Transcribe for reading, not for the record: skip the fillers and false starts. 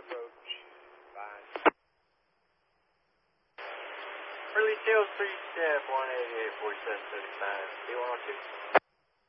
approach. Fine. Early Tails 3 step 188 4735. D102.